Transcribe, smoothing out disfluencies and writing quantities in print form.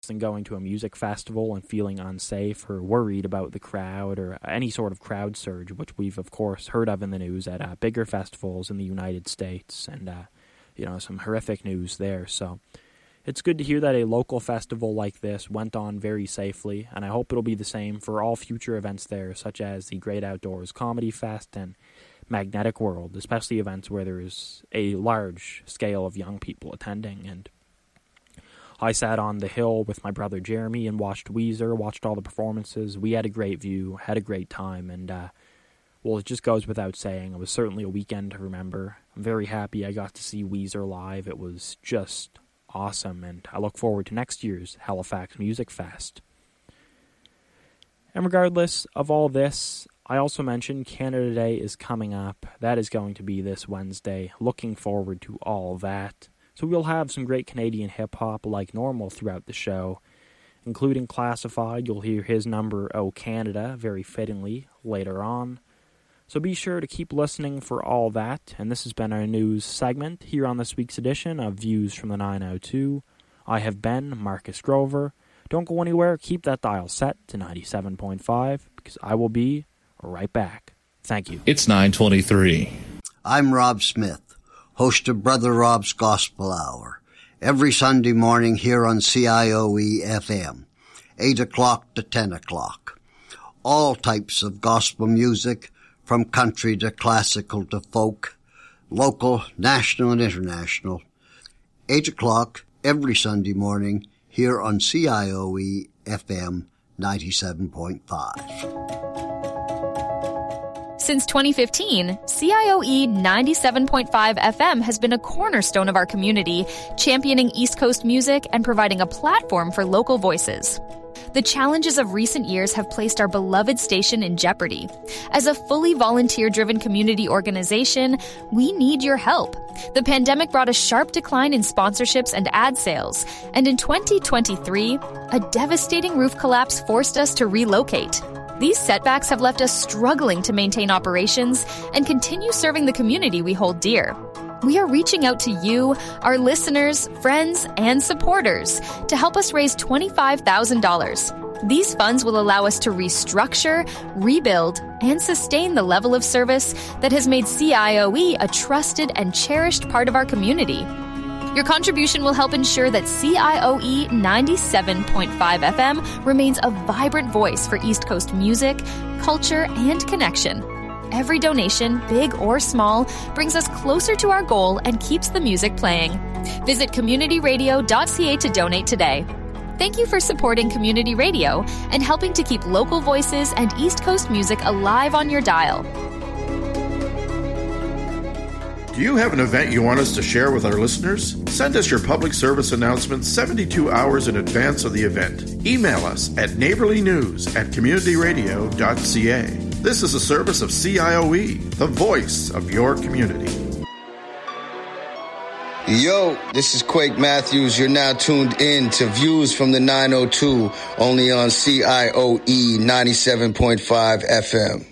than going to a music festival and feeling unsafe or worried about the crowd or any sort of crowd surge, which we've, of course, heard of in the news at bigger festivals in the United States, and, some horrific news there. So it's good to hear that a local festival like this went on very safely, and I hope it'll be the same for all future events there, such as the Great Outdoors Comedy Fest and Magnetic World, especially events where there is a large scale of young people attending. And I sat on the hill with my brother Jeremy and watched Weezer, watched all the performances. We had a great view, had a great time, and, it just goes without saying, it was certainly a weekend to remember. I'm very happy I got to see Weezer live. It was just awesome, and I look forward to next year's Halifax Music Fest. And regardless of all this, I also mentioned Canada Day is coming up. That is going to be this Wednesday. Looking forward to all that. So we'll have some great Canadian hip-hop like normal throughout the show, including Classified. You'll hear his number, Oh Canada, very fittingly, later on. So be sure to keep listening for all that, and this has been our news segment here on this week's edition of Views from the 902. I have been Marcus Grover. Don't go anywhere, keep that dial set to 97.5, because I will be right back. Thank you. It's 9:23. I'm Rob Smith, host of Brother Rob's Gospel Hour, every Sunday morning here on CIOE FM, 8 o'clock to 10 o'clock. All types of gospel music, from country to classical to folk, local, national, and international. 8 o'clock every Sunday morning here on CIOE FM 97.5. Since 2015, CIOE 97.5 FM has been a cornerstone of our community, championing East Coast music and providing a platform for local voices. The challenges of recent years have placed our beloved station in jeopardy. As a fully volunteer-driven community organization, we need your help. The pandemic brought a sharp decline in sponsorships and ad sales, and in 2023, a devastating roof collapse forced us to relocate. These setbacks have left us struggling to maintain operations and continue serving the community we hold dear. We are reaching out to you, our listeners, friends, and supporters to help us raise $25,000. These funds will allow us to restructure, rebuild, and sustain the level of service that has made CIOE a trusted and cherished part of our community. Your contribution will help ensure that CIOE 97.5 FM remains a vibrant voice for East Coast music, culture, and connection. Every donation, big or small, brings us closer to our goal and keeps the music playing. Visit communityradio.ca to donate today. Thank you for supporting community radio and helping to keep local voices and East Coast music alive on your dial. Do you have an event you want us to share with our listeners? Send us your public service announcement 72 hours in advance of the event. Email us at neighborlynews@communityradio.ca. This is a service of CIOE, the voice of your community. Yo, this is Quake Matthews. You're now tuned in to Views from the 902, only on CIOE 97.5 FM.